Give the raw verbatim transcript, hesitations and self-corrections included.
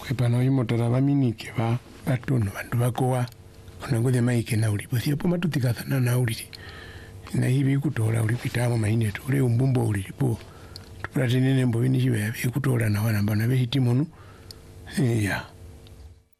kwepana imotara baminike ba batono bandu bakowa onangoze maike na uli bosi apo matutikana na uli na hivi kutola uli pitamo maine tole umbumbo uli po tuplatene nembo bini jibe kutola na wana bana behitimono ya